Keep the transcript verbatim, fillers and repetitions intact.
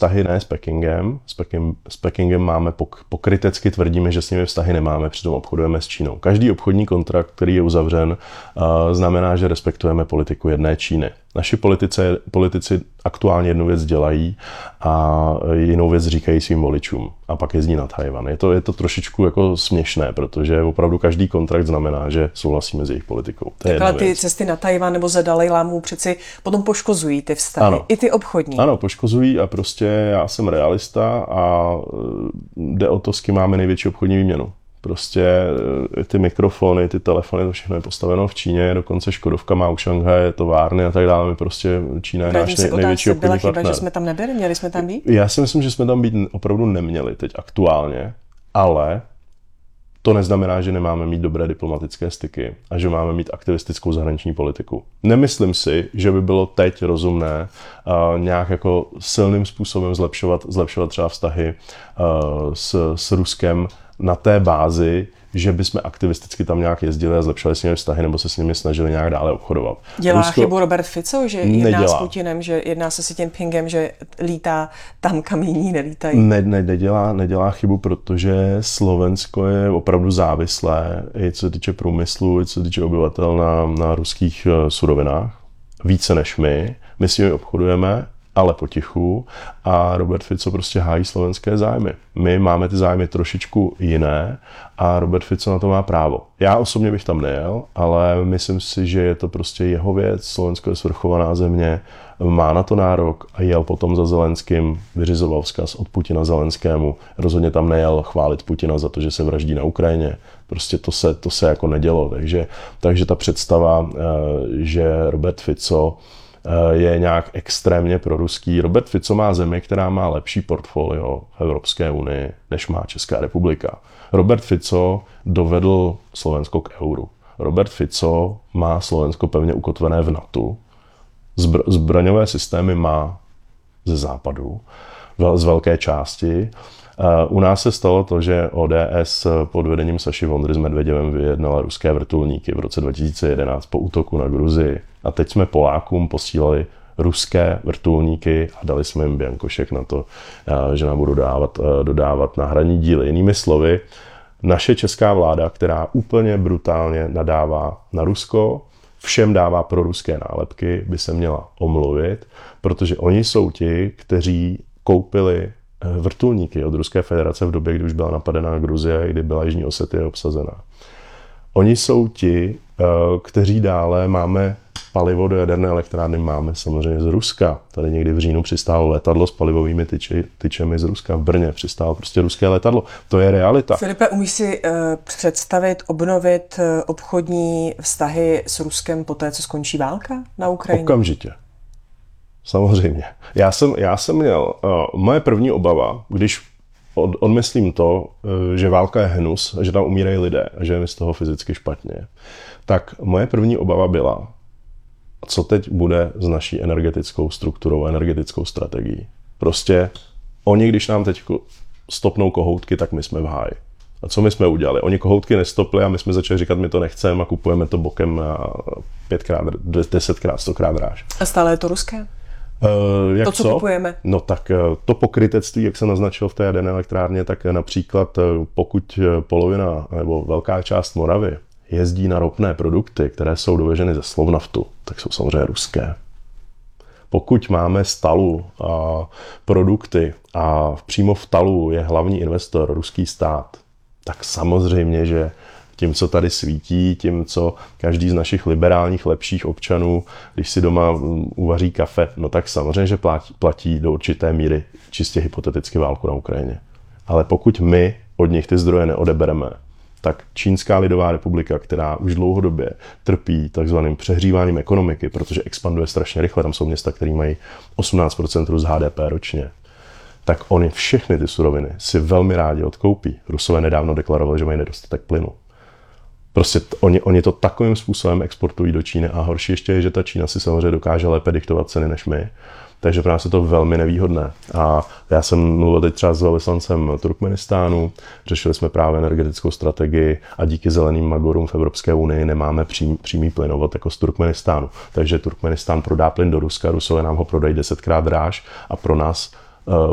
vztahy ne s Pekingem. S, Peking, s Pekingem máme pok, pokrytecky tvrdíme, že s nimi vztahy nemáme, přitom obchodujeme s Čínou. Každý obchodní kontrakt, který je uzavřen, uh, znamená, že respektujeme politiku jedné Číny. Naši politice, politici aktuálně jednu věc dělají a jinou věc říkají svým voličům a pak jezdí na Tchaj-wan. Je to, je to trošičku jako směšné, protože opravdu každý kontrakt znamená, že souhlasíme s jejich politikou. To je tak ale ty věc. Cesty na Tchaj-wan nebo za Dalajlámu přeci potom poškozují ty vztahy, ano. I ty obchodní. Ano, poškozují a prostě já jsem realista a jde o to, s kým máme největší obchodní výměnu. Prostě ty mikrofony, ty telefony, to všechno je postaveno v Číně, dokonce Škodovka má u Šanghaje továrny a tak dále. My prostě Čína je náš nej, největší obchodní partner. Byla chyba, že jsme tam nebyli, měli jsme tam být? Já si myslím, že jsme tam být opravdu neměli teď aktuálně, ale to neznamená, že nemáme mít dobré diplomatické styky a že máme mít aktivistickou zahraniční politiku. Nemyslím si, že by bylo teď rozumné uh, nějak jako silným způsobem zlepšovat, zlepšovat třeba vztahy uh, s, s Ruskem na té bázi, že bychom aktivisticky tam nějak jezdili a zlepšili s nimi vztahy nebo se s nimi snažili nějak dále obchodovat. Dělá Rusko chybu Robert Fico, že jedná nedělá. s Putinem, že jedná se s Jinpingem, že lítá tam, kam jiní nelítají? Ne, ne, nedělá, nedělá chybu, protože Slovensko je opravdu závislé, i co se týče průmyslu, i co se týče obyvatel na, na ruských surovinách. Více než my. My s nimi obchodujeme, ale potichu, a Robert Fico prostě hájí slovenské zájmy. My máme ty zájmy trošičku jiné a Robert Fico na to má právo. Já osobně bych tam nejel, ale myslím si, že je to prostě jeho věc. Slovensko je svrchovaná země, má na to nárok a jel potom za Zelenským, vyřizoval vzkaz od Putina Zelenskému. Rozhodně tam nejel chválit Putina za to, že se vraždí na Ukrajině. Prostě to se, to se jako nedělo. Takže, takže ta představa, že Robert Fico je nějak extrémně proruský. Robert Fico má zemi, která má lepší portfolio v Evropské unii, než má Česká republika. Robert Fico dovedl Slovensko k euru. Robert Fico má Slovensko pevně ukotvené v NATO. Zbr- zbraňové systémy má ze západu, z velké části. U nás se stalo to, že O D S pod vedením Saši Vondry s Medveděvem vyjednala ruské vrtulníky v roce dva tisíce jedenáct po útoku na Gruzii. A teď jsme Polákům posílali ruské vrtulníky a dali jsme jim biankošek na to, že nám budou dávat, dodávat náhradní díly. Jinými slovy, naše česká vláda, která úplně brutálně nadává na Rusko, všem dává proruské nálepky, by se měla omluvit, protože oni jsou ti, kteří koupili vrtulníky od Ruské federace v době, kdy už byla napadená Gruzie, kdy byla Jižní Osetie obsazená. Oni jsou ti, kteří dále máme palivo do jaderné elektrárny, máme samozřejmě z Ruska. Tady někdy v říjnu přistálo letadlo s palivovými tyči, tyčemi z Ruska. V Brně přistálo prostě ruské letadlo. To je realita. Filipe, umíš si uh, představit, obnovit uh, obchodní vztahy s Ruskem po té, co skončí válka na Ukrajině? Okamžitě. Samozřejmě. Já jsem, já jsem měl, uh, moje první obava, když od, odmyslím to, uh, že válka je hnus, že tam umírají lidé a že je mi z toho fyzicky špatně, tak moje první obava byla, co teď bude s naší energetickou strukturou, energetickou strategií. Prostě oni, když nám teď stopnou kohoutky, tak my jsme v háji. A co my jsme udělali? Oni kohoutky nestopli a my jsme začali říkat, my to nechceme a kupujeme to bokem na pětkrát, desetkrát, stokrát dráž. A stále je to ruské? Uh, jak to, co, co kupujeme? No tak to pokrytectví, jak se naznačil v té jaderné elektrárně, tak například pokud polovina nebo velká část Moravy jezdí na ropné produkty, které jsou doveženy ze Slovnaftu, tak jsou samozřejmě ruské. Pokud máme z Talu a produkty a přímo v Talu je hlavní investor ruský stát, tak samozřejmě, že tím, co tady svítí, tím, co každý z našich liberálních lepších občanů, když si doma uvaří kafe, no tak samozřejmě, že platí, platí do určité míry čistě hypoteticky válku na Ukrajině. Ale pokud my od nich ty zdroje neodebereme, tak Čínská lidová republika, která už dlouhodobě trpí takzvaným přehříváním ekonomiky, protože expanduje strašně rychle, tam jsou města, které mají osmnáct procent růst H D P ročně, tak oni všechny ty suroviny si velmi rádi odkoupí. Rusové nedávno deklarovali, že mají nedostatek plynu. Prostě t- oni, oni to takovým způsobem exportují do Číny a horší ještě je, že ta Čína si samozřejmě dokáže lépe diktovat ceny než my. Takže pro nás je to velmi nevýhodné. A já jsem mluvil teď třeba s velvyslancem Turkmenistánu, řešili jsme právě energetickou strategii a díky zeleným magorům v Evropské unii nemáme přím, přímý plynovod jako z Turkmenistánu. Takže Turkmenistán prodá plyn do Ruska, Rusové nám ho prodají desetkrát dráž a pro nás